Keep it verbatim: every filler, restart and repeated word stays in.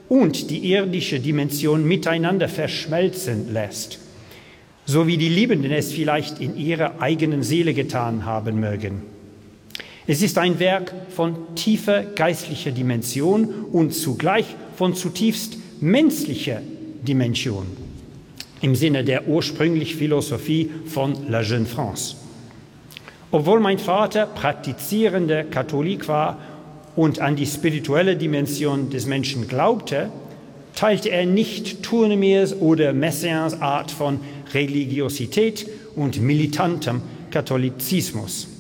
und die irdische Dimension miteinander verschmelzen lässt, so wie die Liebenden es vielleicht in ihrer eigenen Seele getan haben mögen. Es ist ein Werk von tiefer geistlicher Dimension und zugleich von zutiefst menschlicher Dimension, im Sinne der ursprünglichen Philosophie von La Jeune France. Obwohl mein Vater praktizierender Katholik war und an die spirituelle Dimension des Menschen glaubte, teilte er nicht Tournemires oder Messiaens Art von Religiosität und militantem Katholizismus.